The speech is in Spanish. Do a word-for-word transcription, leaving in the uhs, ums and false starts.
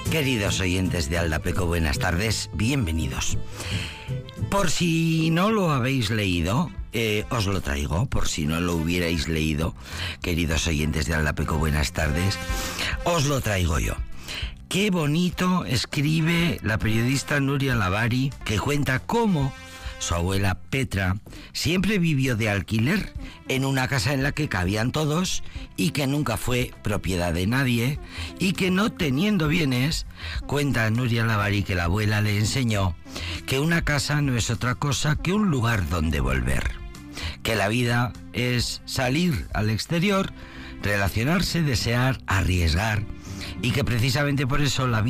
Queridos oyentes de Aldapeco, buenas tardes, bienvenidos. Por si no lo habéis leído, eh, os lo traigo, por si no lo hubierais leído, queridos oyentes de Aldapeco, buenas tardes, os lo traigo yo. Qué bonito escribe la periodista Nuria Lavari, que cuenta cómo su abuela Petra siempre vivió de alquiler en una casa en la que cabían todos y que nunca fue propiedad de nadie, y que, no teniendo bienes, cuenta Nuria Lavari que la abuela le enseñó que una casa no es otra cosa que un lugar donde volver, que la vida es salir al exterior, relacionarse, desear, arriesgar, y que precisamente por eso la vida